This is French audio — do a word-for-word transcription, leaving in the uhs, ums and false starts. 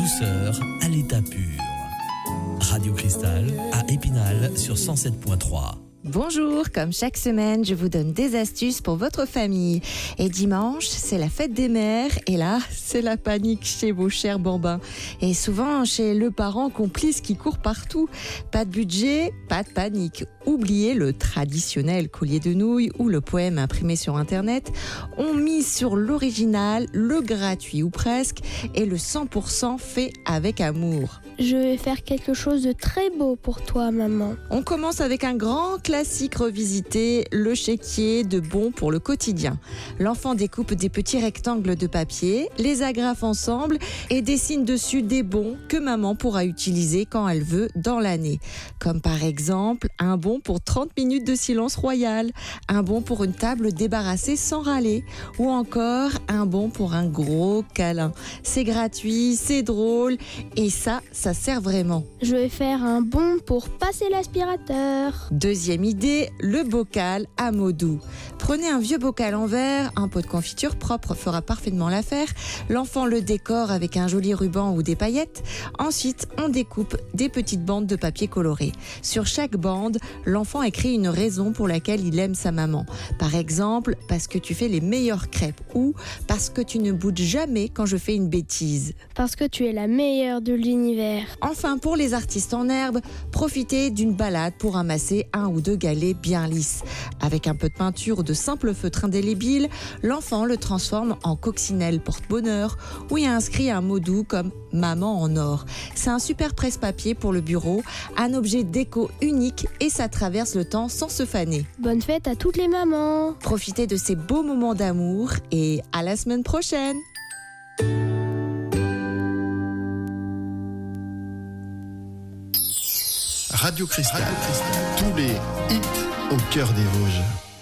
douceur à l'état pur. Radio Cristal à Épinal sur cent sept point trois. Bonjour, comme chaque semaine, je vous donne des astuces pour votre famille. Et dimanche, c'est la fête des mères. Et là, c'est la panique chez vos chers bambins. Et souvent, chez le parent complice qui court partout. Pas de budget, pas de panique. Oubliez le traditionnel collier de nouilles ou le poème imprimé sur Internet. On mise sur l'original, le gratuit ou presque, et le cent pour cent fait avec amour. Je vais faire quelque chose de très beau pour toi, maman. On commence avec un grand classique revisité, le chéquier de bons pour le quotidien. L'enfant découpe des petits rectangles de papier, les agrafe ensemble et dessine dessus des bons que maman pourra utiliser quand elle veut dans l'année. Comme par exemple un bon pour trente minutes de silence royal, un bon pour une table débarrassée sans râler ou encore un bon pour un gros câlin. C'est gratuit, c'est drôle et ça, ça sert vraiment. Je vais faire un bon pour passer l'aspirateur. Deuxième idée, le bocal à mots doux. Prenez un vieux bocal en verre, un pot de confiture propre fera parfaitement l'affaire. L'enfant le décore avec un joli ruban ou des paillettes. Ensuite, on découpe des petites bandes de papier coloré. Sur chaque bande, l'enfant écrit une raison pour laquelle il aime sa maman. Par exemple, parce que tu fais les meilleures crêpes ou parce que tu ne boudes jamais quand je fais une bêtise. Parce que tu es la meilleure de l'univers. Enfin, pour les artistes en herbe, profitez d'une balade pour amasser un ou deux galets bien lisses. Avec un peu de peinture ou de simple feutre indélébile, l'enfant le transforme en coccinelle porte-bonheur où il y a inscrit un mot doux comme « maman en or ». C'est un super presse-papier pour le bureau, un objet déco unique et ça traverse le temps sans se faner. Bonne fête à toutes les mamans. Profitez de ces beaux moments d'amour et à la semaine prochaine. Radio Cristal, tous les hits au cœur des Vosges.